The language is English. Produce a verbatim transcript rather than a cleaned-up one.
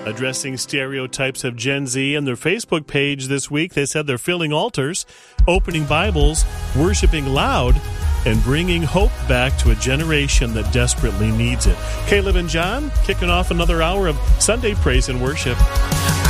addressing stereotypes of Gen Z. On their Facebook page this week, they said they're filling altars, opening Bibles, worshiping loud, and bringing hope back to a generation that desperately needs it. Caleb and John kicking off another hour of Sunday praise and worship.